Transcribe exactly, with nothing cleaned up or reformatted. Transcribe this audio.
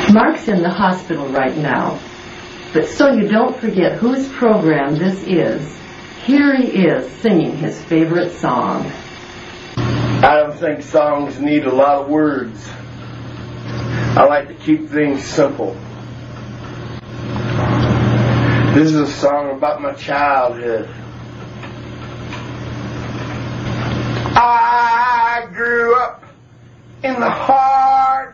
Mark's in the hospital right now, but so you don't forget whose program this is, here he is singing his favorite song. I don't think songs need a lot of words. I like to keep things simple. This is a song about my childhood. I grew up in the heart